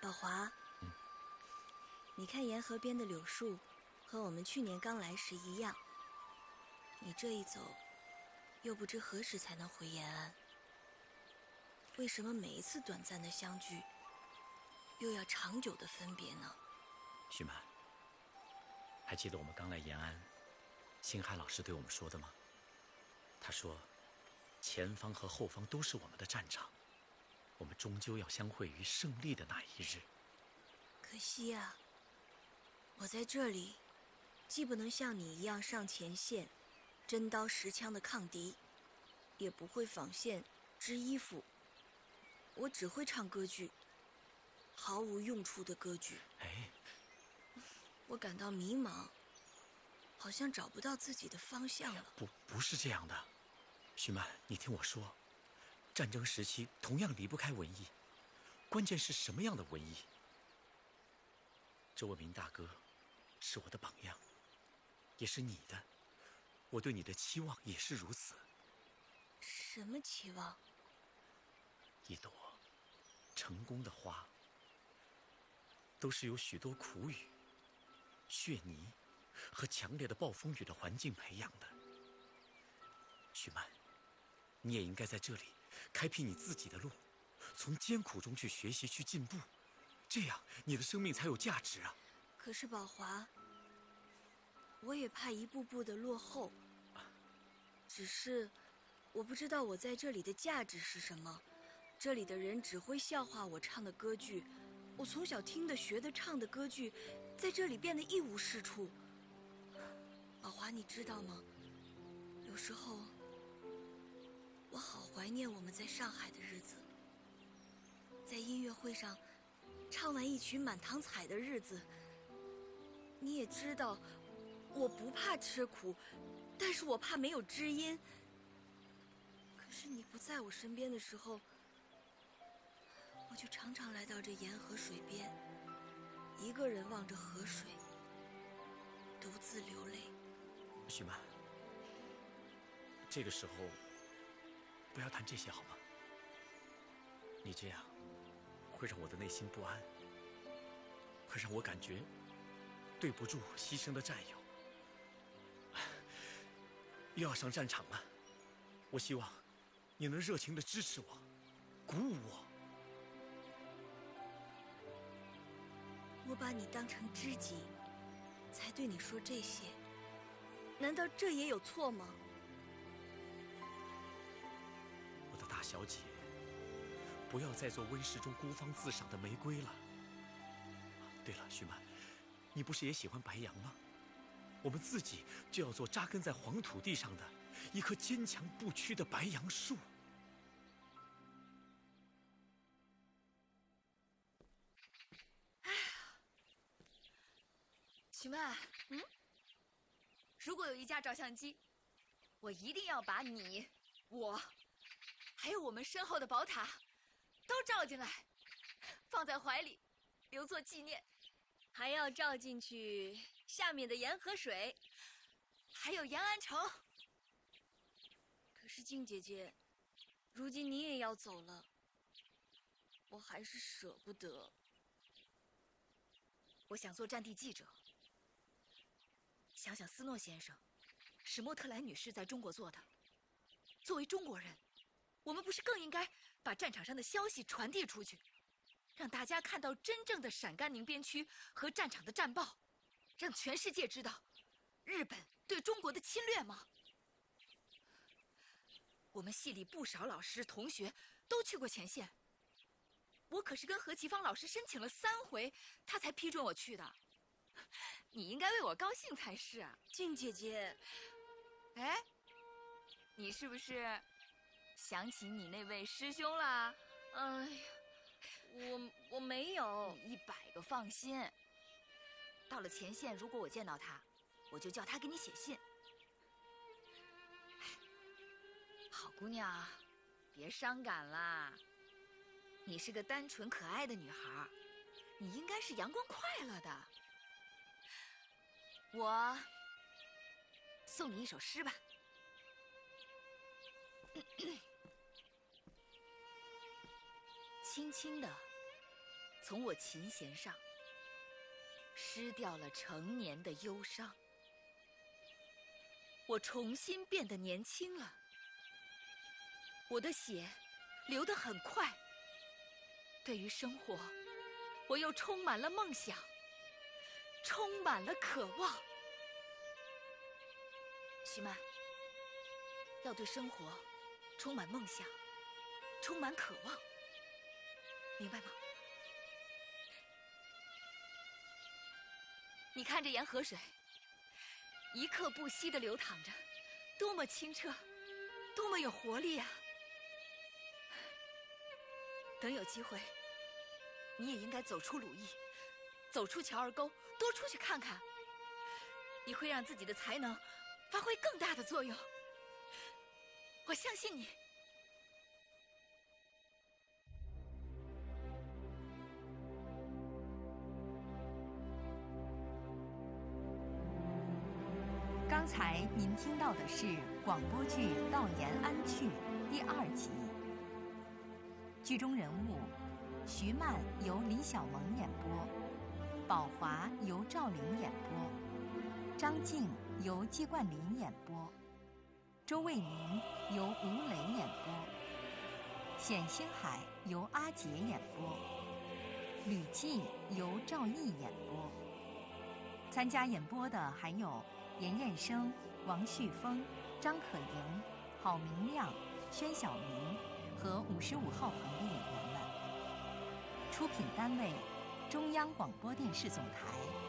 宝华，你看沿河边的柳树，和我们去年刚来时一样。你这一走，又不知何时才能回延安。为什么每一次短暂的相聚，又要长久的分别呢？ 徐曼，还记得我们刚来延安，星海老师对我们说的吗？他说，前方和后方都是我们的战场，我们终究要相会于胜利的那一日。 可惜啊，我在这里，既不能像你一样上前线，真刀实枪的抗敌，也不会纺线织衣服，我只会唱歌剧，毫无用处的歌剧。 哎， 我感到迷茫，好像找不到自己的方向了。 不是这样的，徐曼，你听我说，战争时期同样离不开文艺，关键是什么样的文艺？周文明大哥是我的榜样，也是你的，我对你的期望也是如此。 什么期望？ 一朵成功的花，都是由许多苦雨、血泥和强烈的暴风雨的环境培养的。徐曼，你也应该在这里开辟你自己的路，从艰苦中去学习，去进步，这样你的生命才有价值啊！ 可是宝华，我也怕一步步的落后。只是我不知道我在这里的价值是什么。这里的人只会笑话我唱的歌剧，我从小听的、学的、唱的歌剧，在这里变得一无是处。宝华，你知道吗？有时候我好怀念我们在上海的日子，在音乐会上唱完一曲《满堂彩》的日子。你也知道，我不怕吃苦，但是我怕没有知音。可是你不在我身边的时候，我就常常来到这沿河水边，一个人望着河水，独自流泪。 徐曼，这个时候不要谈这些好吗？你这样会让我的内心不安，会让我感觉对不住牺牲的战友。又要上战场了，我希望你能热情地支持我，鼓舞我。 我把你当成知己，才对你说这些，难道这也有错吗？ 我的大小姐，不要再做温室中孤芳自赏的玫瑰了。对了，徐曼，你不是也喜欢白杨吗？我们自己就要做扎根在黄土地上的一棵坚强不屈的白杨树。 许曼，如果有一架照相机，我一定要把你、我，还有我们身后的宝塔，都照进来，放在怀里，留作纪念。 还要照进去下面的沿河水， 还有延安城。 可是静姐姐，如今你也要走了，我还是舍不得。 我想做战地记者，想想斯诺先生、史莫特莱女士在中国做的。作为中国人，我们不是更应该把战场上的消息传递出去，让大家看到真正的陕甘宁边区和战场的战报，让全世界知道日本对中国的侵略吗？我们系里不少老师同学都去过前线，我可是跟何其芳老师申请了3回，他才批准我去的。你应该为我高兴才是啊。 静姐姐， 哎，你是不是想起你那位师兄啦？ 哎呀，我没有。 你100个放心，到了前线，如果我见到他，我就叫他给你写信。好姑娘，别伤感啦。你是个单纯可爱的女孩，你应该是阳光快乐的。我送你一首诗吧。轻轻地从我琴弦上失掉了成年的忧伤。我重新变得年轻了，我的血流得很快。对于生活，我又充满了梦想，充满了渴望。徐曼，要对生活充满梦想，充满渴望，明白吗？你看这沿河水，一刻不息地流淌着，多么清澈，多么有活力啊！等有机会，你也应该走出鲁艺，走出乔儿沟，多出去看看。你会让自己的才能发挥更大的作用。我相信你。 刚才您听到的是广播剧《到延安去》第2集。剧中人物徐曼由李小萌演播，宝华由赵玲演播，张静由季冠霖演播，周卫民由吴磊演播，冼星海由阿杰演播，吕季由赵毅演播。参加演播的还有严彦生、王旭峰、张可盈、郝明亮、宣晓明和55号棚的演员们。出品单位：中央广播电视总台。